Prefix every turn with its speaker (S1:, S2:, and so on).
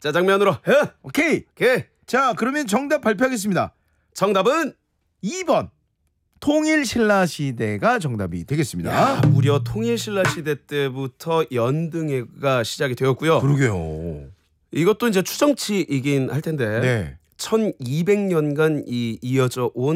S1: 짜장면으로 해.
S2: 오케이.
S1: 오케이.
S2: 자, 그러면 정답 발표하겠습니다.
S1: 정답은
S2: 2번 통일신라시대가 정답이 되겠습니다.
S1: 무려 통일신라시대 때부터 연등회가 시작이 되었고요.
S2: 그러게요.
S1: 이것도 이제 추정치이긴 할 텐데
S2: 네.
S1: 1200년간 이어져 온